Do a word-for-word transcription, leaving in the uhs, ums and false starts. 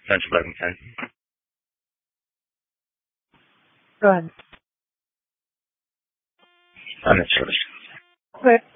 Central Burlington. Go ahead. I'm in church. Okay.